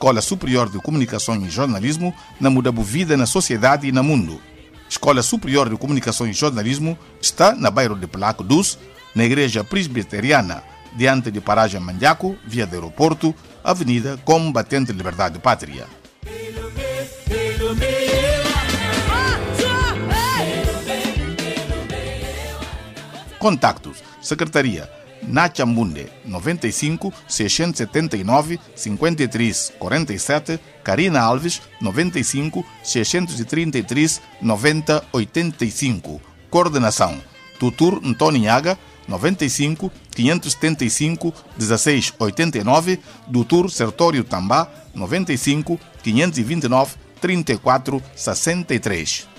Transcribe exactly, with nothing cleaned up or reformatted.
Escola Superior de Comunicação e Jornalismo na muda vida na sociedade e no mundo. Escola Superior de Comunicação e Jornalismo está na bairro de Placo dos, na Igreja Presbiteriana, diante de Paragem Mandiaco, via do aeroporto, Avenida Combatente Liberdade Pátria. Contactos: Secretaria Nacha Mbunde, noventa e cinco, seiscentos e setenta e nove, cinquenta e três, quarenta e sete, Karina Alves, noventa e cinco, seiscentos e trinta e três, noventa, oitenta e cinco. Coordenação: Tutur Ntoniaga, noventa e cinco, quinhentos e setenta e cinco, dezesseis, oitenta e nove, Doutor Sertório Tambá, noventa e cinco, quinhentos e vinte e nove, trinta e quatro, sessenta e três.